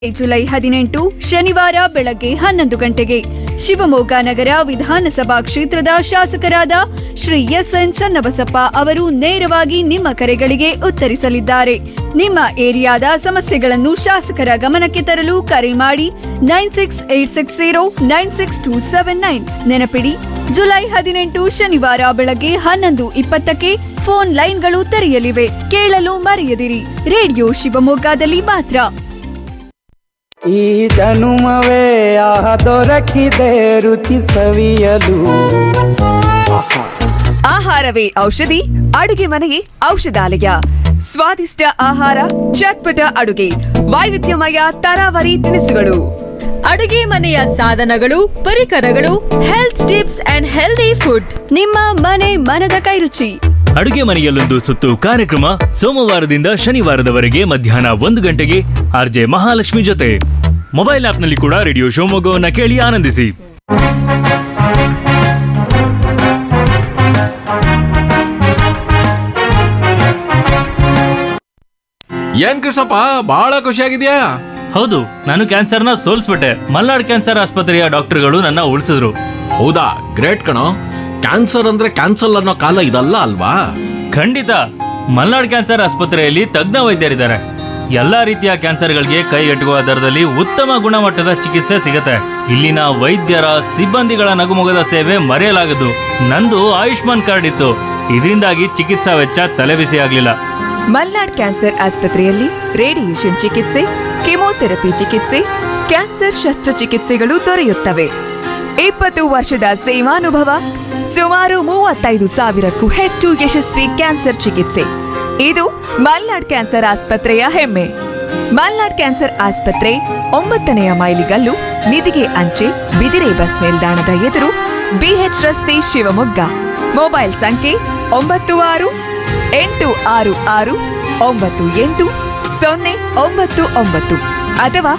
July 18 ಶನಿವಾರ ಬೆಳಗ್ಗೆ 11 ಗಂಟೆಗೆ ಶಿವಮೊಗ್ಗ ನಗರ ವಿಧಾನಸಭಾ ಕ್ಷೇತ್ರದ ಶಾಸಕರಾದ ಶ್ರೀ ಎಸ್.ಎನ್. ಚನ್ನಬಸಪ್ಪ ಅವರು ನೇರವಾಗಿ ನಿಮ್ಮ ಕರೆಗಳಿಗೆ ಉತ್ತರಿಸಲಿದ್ದಾರೆ. ನಿಮ್ಮ ಏರಿಯಾದ ಸಮಸ್ಯೆಗಳನ್ನು ಶಾಸಕರ ಗಮನಕ್ಕೆ ತರಲು ಕರೆ ಮಾಡಿ 9686096279. ನೆನಪಿಡಿ, ಜುಲೈ 18 ಶನಿವಾರ ಬೆಳಗ್ಗೆ 11:20ಕ್ಕೆ ಫೋನ್ ಲೈನ್ಗಳು ತೆರೆಯಲಿವೆ. ಕೇಳಲು ಮರೆಯದಿರಿ. ರೇಡಿಯೋ ಶಿವಮೊಗ್ಗದಲ್ಲಿ ಮಾತ್ರ. ಈ ಜನುಮವೇ ದೊರಕಿದೆ ರುಚಿ ಸವಿಯಲು. ಆಹಾರವೇ ಔಷಧಿ, ಅಡುಗೆ ಮನೆಯೇ ಔಷಧಾಲಯ. ಸ್ವಾದಿಷ್ಟ ಆಹಾರ, ಚಟ್ಪಟ ಅಡುಗೆ, ವೈವಿಧ್ಯಮಯ ತರಾವರಿ ತಿನಿಸುಗಳು, ಅಡುಗೆ ಮನೆಯ ಸಾಧನಗಳು, ಪರಿಕರಗಳು, health tips and healthy food. ನಿಮ್ಮ ಮನೆ ಮನದ ಕೈರುಚಿ. ಅಡುಗೆ ಮನೆಯಲ್ಲೊಂದು ಸುತ್ತು ಕಾರ್ಯಕ್ರಮ ಸೋಮವಾರದಿಂದ ಶನಿವಾರದವರೆಗೆ ಮಧ್ಯಾಹ್ನ 1 ಗಂಟೆಗೆ ಆರ್ಜೆ ಮಹಾಲಕ್ಷ್ಮಿ ಜೊತೆ. ಮೊಬೈಲ್ ಆಪ್ನಲ್ಲಿ ಕೂಡ ರೇಡಿಯೋ ಶಿವಮೊಗ್ಗವನ್ನ ಕೇಳಿ ಆನಂದಿಸಿ. ಏನ್ ಕೃಷ್ಣಪ್ಪ, ಬಹಳ ಖುಷಿಯಾಗಿದ್ಯಾ? ಹೌದು, ನಾನು ಕ್ಯಾನ್ಸರ್ನ ಸೋಲ್ಸ್ಬಿಟ್ಟೆ. ಮಲ್ನಾಡ್ ಕ್ಯಾನ್ಸರ್ ಆಸ್ಪತ್ರೆಯ ಡಾಕ್ಟರ್ಗಳು ನನ್ನ ಉಳಿಸಿದ್ರು. ಹೌದಾ, ಗ್ರೇಟ್ ಕಣೋ. ಕ್ಯಾನ್ಸರ್ ಅಂದ್ರೆ ಕ್ಯಾನ್ಸಲ್ ಅನ್ನೋ ಕಾಲ ಇದಲ್ಲ ಅಲ್ವಾ? ಖಂಡಿತ. ಮಲ್ನಾಡ್ ಕ್ಯಾನ್ಸರ್ ಆಸ್ಪತ್ರೆಯಲ್ಲಿ ತಜ್ಞ ವೈದ್ಯರಿದ್ದಾರೆ. ಎಲ್ಲಾ ರೀತಿಯ ಕ್ಯಾನ್ಸರ್ಗಳಿಗೆ ಕೈಗೆಟುಕುವ ದರದಲ್ಲಿ ಉತ್ತಮ ಗುಣಮಟ್ಟದ ಚಿಕಿತ್ಸೆ ಸಿಗುತ್ತೆ. ಇಲ್ಲಿನ ವೈದ್ಯರ ಸಿಬ್ಬಂದಿಗಳ ನಗುಮೊಗದ ಸೇವೆ ಮರೆಯಲಾಗದು. ನಂದು ಆಯುಷ್ಮಾನ್ ಕಾರ್ಡ್ ಇತ್ತು, ಇದರಿಂದಾಗಿ ಚಿಕಿತ್ಸಾ ವೆಚ್ಚ ತಲೆಬಿಸಿ ಆಗ್ಲಿಲ್ಲ. ಮಲ್ನಾಡ್ ಕ್ಯಾನ್ಸರ್ ಆಸ್ಪತ್ರೆಯಲ್ಲಿ ರೇಡಿಯೇಷನ್ ಚಿಕಿತ್ಸೆ, ಕೆಮೊಥೆರಪಿ ಚಿಕಿತ್ಸೆ, ಕ್ಯಾನ್ಸರ್ ಶಸ್ತ್ರಚಿಕಿತ್ಸೆಗಳು ದೊರೆಯುತ್ತವೆ. 20 ವರ್ಷದ ಸೇವಾನುಭವ, ಸುಮಾರು 35,000ಕ್ಕೂ ಹೆಚ್ಚು ಯಶಸ್ವಿ ಕ್ಯಾನ್ಸರ್ ಚಿಕಿತ್ಸೆ. ಇದು ಮಲ್ನಾಡ್ ಕ್ಯಾನ್ಸರ್ ಆಸ್ಪತ್ರೆಯ ಹೆಮ್ಮೆ. ಮಲ್ನಾಡ್ ಕ್ಯಾನ್ಸರ್ ಆಸ್ಪತ್ರೆ 9ನೇ ಮೈಲಿಗಲ್ಲು, ನಿಧಿಗೆ ಅಂಚೆ, ಬಿದಿರೆ ಬಸ್ ನಿಲ್ದಾಣದ ಎದುರು, BH ರಸ್ತೆ, ಶಿವಮೊಗ್ಗ. ಮೊಬೈಲ್ ಸಂಖ್ಯೆ 9686988099 ಅಥವಾ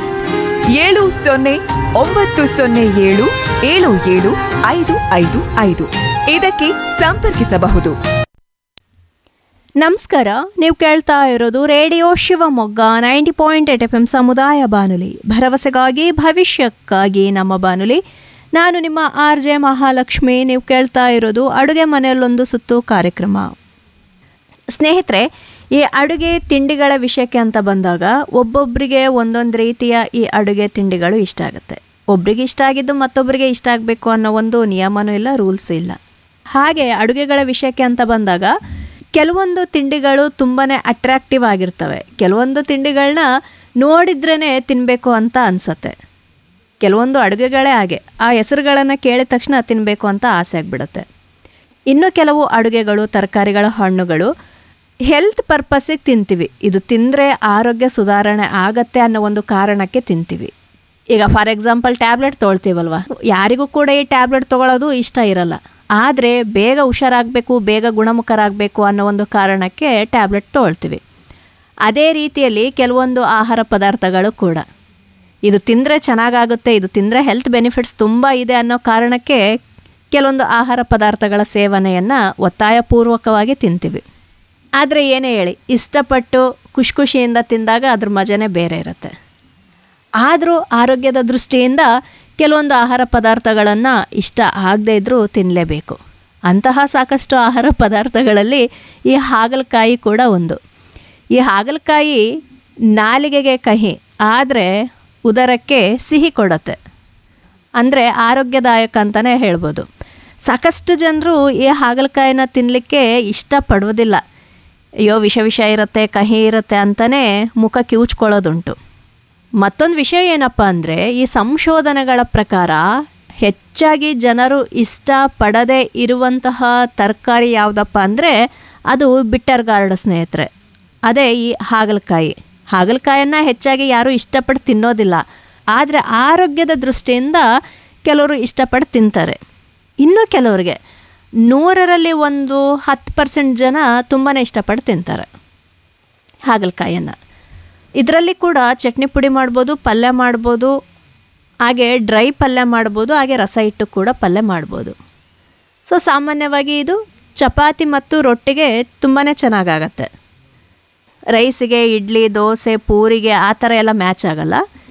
7090077755 ಇದಕ್ಕೆ ಸಂಪರ್ಕಿಸಬಹುದು. ನಮಸ್ಕಾರ, ನೀವು ಕೇಳ್ತಾ ಇರೋದು ರೇಡಿಯೋ ಶಿವಮೊಗ್ಗ 90.8 FM ಸಮುದಾಯ ಬಾನುಲಿ, ಭರವಸೆಗಾಗಿ ಭವಿಷ್ಯಕ್ಕಾಗಿ ನಮ್ಮ ಬಾನುಲಿ. ನಾನು ನಿಮ್ಮ ಆರ್ಜೆ ಮಹಾಲಕ್ಷ್ಮಿ. ನೀವು ಕೇಳ್ತಾ ಇರೋದು ಅಡುಗೆ ಮನೆಯಲ್ಲೊಂದು ಸುತ್ತು ಕಾರ್ಯಕ್ರಮ. ಸ್ನೇಹಿತರೆ, ಈ ಅಡುಗೆ ತಿಂಡಿಗಳ ವಿಷಯಕ್ಕೆ ಅಂತ ಬಂದಾಗ ಒಬ್ಬೊಬ್ಬರಿಗೆ ಒಂದೊಂದು ರೀತಿಯ ಈ ಅಡುಗೆ ತಿಂಡಿಗಳು ಇಷ್ಟ ಆಗುತ್ತೆ. ಒಬ್ರಿಗೆ ಇಷ್ಟ ಆಗಿದ್ದು ಮತ್ತೊಬ್ಬರಿಗೆ ಇಷ್ಟ ಆಗಬೇಕು ಅನ್ನೋ ಒಂದು ನಿಯಮನೂ ಇಲ್ಲ, ರೂಲ್ಸ್ ಇಲ್ಲ. ಹಾಗೆ ಅಡುಗೆಗಳ ವಿಷಯಕ್ಕೆ ಅಂತ ಬಂದಾಗ ಕೆಲವೊಂದು ತಿಂಡಿಗಳು ತುಂಬಾ ಅಟ್ರಾಕ್ಟಿವ್ ಆಗಿರ್ತವೆ. ಕೆಲವೊಂದು ತಿಂಡಿಗಳನ್ನ ನೋಡಿದ್ರೇ ತಿನ್ನಬೇಕು ಅಂತ ಅನಿಸತ್ತೆ. ಕೆಲವೊಂದು ಅಡುಗೆಗಳೇ ಹಾಗೆ, ಆ ಹೆಸರುಗಳನ್ನು ಕೇಳಿದ ತಕ್ಷಣ ತಿನ್ನಬೇಕು ಅಂತ ಆಸೆ ಆಗಿಬಿಡುತ್ತೆ. ಇನ್ನು ಕೆಲವು ಅಡುಗೆಗಳು, ತರಕಾರಿಗಳು, ಹಣ್ಣುಗಳು ಹೆಲ್ತ್ ಪರ್ಪಸ್ಸಿಗೆ ತಿಂತೀವಿ. ಇದು ತಿಂದರೆ ಆರೋಗ್ಯ ಸುಧಾರಣೆ ಆಗತ್ತೆ ಅನ್ನೋ ಒಂದು ಕಾರಣಕ್ಕೆ ತಿಂತೀವಿ. ಈಗ ಫಾರ್ ಎಕ್ಸಾಂಪಲ್ ಟ್ಯಾಬ್ಲೆಟ್ ತೊಗೊಳ್ತೀವಲ್ವ, ಯಾರಿಗೂ ಕೂಡ ಈ ಟ್ಯಾಬ್ಲೆಟ್ ತೊಗೊಳ್ಳೋದು ಇಷ್ಟ ಇರಲ್ಲ. ಆದರೆ ಬೇಗ ಹುಷಾರಾಗಬೇಕು, ಬೇಗ ಗುಣಮುಖರಾಗಬೇಕು ಅನ್ನೋ ಒಂದು ಕಾರಣಕ್ಕೆ ಟ್ಯಾಬ್ಲೆಟ್ ತೊಗೊಳ್ತೀವಿ. ಅದೇ ರೀತಿಯಲ್ಲಿ ಕೆಲವೊಂದು ಆಹಾರ ಪದಾರ್ಥಗಳು ಕೂಡ ಇದು ತಿಂದರೆ ಚೆನ್ನಾಗಾಗುತ್ತೆ, ಇದು ತಿಂದರೆ ಹೆಲ್ತ್ ಬೆನಿಫಿಟ್ಸ್ ತುಂಬ ಇದೆ ಅನ್ನೋ ಕಾರಣಕ್ಕೆ ಕೆಲವೊಂದು ಆಹಾರ ಪದಾರ್ಥಗಳ ಸೇವನೆಯನ್ನು ಒತ್ತಾಯಪೂರ್ವಕವಾಗಿ ತಿಂತೀವಿ. ಆದರೆ ಏನೇ ಹೇಳಿ, ಇಷ್ಟಪಟ್ಟು ಖುಷಿಯಿಂದ ತಿಂದಾಗ ಅದ್ರ ಮಜನೇ ಬೇರೆ ಇರುತ್ತೆ. ಆದರೂ ಆರೋಗ್ಯದ ದೃಷ್ಟಿಯಿಂದ ಕೆಲವೊಂದು ಆಹಾರ ಪದಾರ್ಥಗಳನ್ನು ಇಷ್ಟ ಆಗದೇ ಇದ್ದರೂ ತಿನ್ನಲೇಬೇಕು. ಅಂತಹ ಸಾಕಷ್ಟು ಆಹಾರ ಪದಾರ್ಥಗಳಲ್ಲಿ ಈ ಹಾಗಲಕಾಯಿ ಕೂಡ ಒಂದು. ಈ ಹಾಗಲಕಾಯಿ ನಾಲಿಗೆಗೆ ಕಹಿ, ಆದರೆ ಉದರಕ್ಕೆ ಸಿಹಿ ಕೊಡುತ್ತೆ. ಅಂದರೆ ಆರೋಗ್ಯದಾಯಕ ಅಂತಲೇ ಹೇಳ್ಬೋದು. ಸಾಕಷ್ಟು ಜನರು ಈ ಹಾಗಲಕಾಯಿನ ತಿನ್ನಲಿಕ್ಕೆ ಇಷ್ಟಪಡುವುದಿಲ್ಲ. ಅಯ್ಯೋ ವಿಷ ಇರುತ್ತೆ, ಕಹಿ ಇರುತ್ತೆ ಅಂತಲೇ ಮುಖ ಕಿವುಚ್ಕೊಳ್ಳೋದುಂಟು. ಮತ್ತೊಂದು ವಿಷಯ ಏನಪ್ಪ ಅಂದರೆ, ಈ ಸಂಶೋಧನೆಗಳ ಪ್ರಕಾರ ಹೆಚ್ಚಾಗಿ ಜನರು ಇಷ್ಟಪಡದೇ ಇರುವಂತಹ ತರಕಾರಿ ಯಾವುದಪ್ಪ ಅಂದರೆ ಅದು ಬಿಟ್ಟರ್ ಗಾರ್ಡ್ ಸ್ನೇಹಿತರೆ. ಅದೇ ಈ ಹಾಗಲಕಾಯಿ. ಹಾಗಲಕಾಯನ್ನು ಹೆಚ್ಚಾಗಿ ಯಾರೂ ಇಷ್ಟಪಟ್ಟು ತಿನ್ನೋದಿಲ್ಲ. ಆದರೆ ಆರೋಗ್ಯದ ದೃಷ್ಟಿಯಿಂದ ಕೆಲವರು ಇಷ್ಟಪಟ್ಟು ತಿಂತಾರೆ. ಇನ್ನು ಕೆಲವರಿಗೆ 100ರಲ್ಲಿ ಒಂದು 10% ಜನ ತುಂಬಾ ಇಷ್ಟಪಟ್ಟು ತಿಂತಾರೆ ಹಾಗಲಕಾಯನ್ನು. ಇದರಲ್ಲಿ ಕೂಡ ಚಟ್ನಿ ಪುಡಿ ಮಾಡ್ಬೋದು, ಪಲ್ಯ ಮಾಡ್ಬೋದು, ಹಾಗೆ ಡ್ರೈ ಪಲ್ಯ ಮಾಡ್ಬೋದು, ಹಾಗೆ ರಸ ಇಟ್ಟು ಕೂಡ ಪಲ್ಯ ಮಾಡ್ಬೋದು. ಸೊ ಸಾಮಾನ್ಯವಾಗಿ ಇದು ಚಪಾತಿ ಮತ್ತು ರೊಟ್ಟಿಗೆ ತುಂಬಾ ಚೆನ್ನಾಗಾಗತ್ತೆ. ರೈಸಿಗೆ, ಇಡ್ಲಿ, ದೋಸೆ, ಪೂರಿಗೆ ಆ ಥರ ಎಲ್ಲ ಮ್ಯಾಚ್ ಆಗಲ್ಲ.